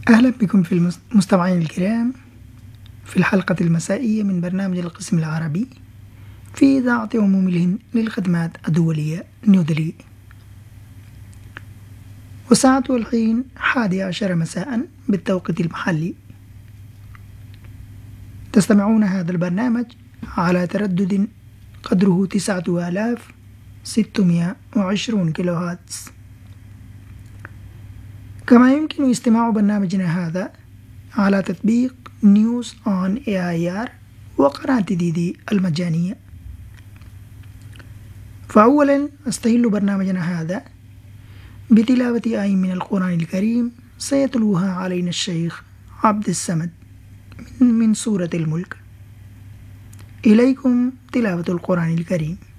أهلا بكم في المستمعين الكرام في الحلقة المسائية من برنامج القسم العربي في إذاعة عموم الهند للخدمات الدولية نيودلهي. وساعة الحين 11 مساء بالتوقيت المحلي. تستمعون هذا البرنامج على تردد قدره 9620 كيلو هرتز. كما يمكن استماع برنامجنا هذا على تطبيق نيوز أون AIR وقناة ديدي المجانية. فأولا أستهل برنامجنا هذا بتلاوة آية من القرآن الكريم سيتلوها علينا الشيخ عبد السمد من سورة الملك. إليكم تلاوة القرآن الكريم.